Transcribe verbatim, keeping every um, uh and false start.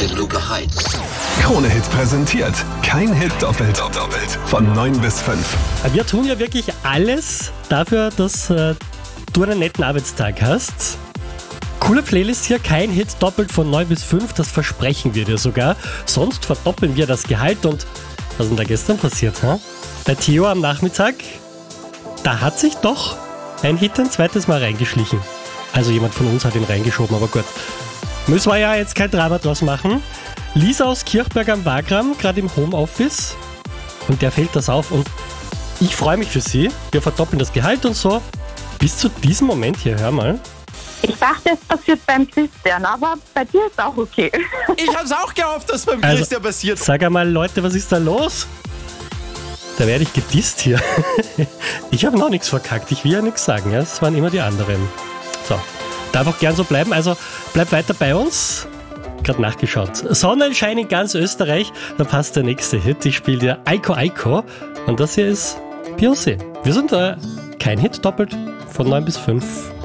genug geheizt. Krone Hit präsentiert. Kein Hit doppelt. doppelt. Von neun bis fünf. Wir tun ja wirklich alles dafür, dass äh, du einen netten Arbeitstag hast. Coole Playlist hier, kein Hit doppelt von neun bis fünf, das versprechen wir dir sogar. Sonst verdoppeln wir das Gehalt. Und was ist denn da gestern passiert? Hä? Bei Theo am Nachmittag, da hat sich doch ein Hit ein zweites Mal reingeschlichen. Also jemand von uns hat ihn reingeschoben, aber gut. Müssen wir ja jetzt kein Drama draus machen. Lisa aus Kirchberg am Wagram, gerade im Homeoffice. Und der fällt das auf. Und ich freue mich für sie. Wir verdoppeln das Gehalt und so. Bis zu diesem Moment hier, hör mal. Ich dachte, es passiert beim Christian, aber bei dir ist auch okay. Ich hab's auch gehofft, dass beim Also, Christian passiert. Sag einmal, Leute, was ist da los? Da werde ich gedisst hier. Ich habe noch nichts verkackt, ich will ja nichts sagen. Ja? Das waren immer die anderen. So, darf auch gern so bleiben. Also bleib weiter bei uns. Gerade nachgeschaut. Sonnenschein in ganz Österreich, da passt der nächste Hit. Ich spiele dir Aiko Aiko und das hier ist Beyoncé. Wir sind da kein Hit doppelt von neun bis fünf.